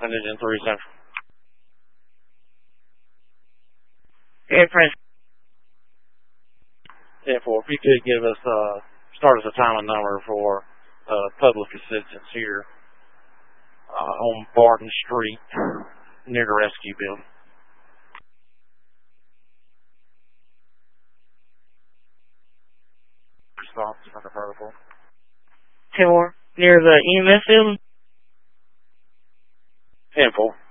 Engine 3 Central. Okay, Prince. 10-4, if you could give us, start us a time and number for public assistance here on Barton Street near the rescue building. Response from the protocol. 10-4, near the EMS building? 10-4.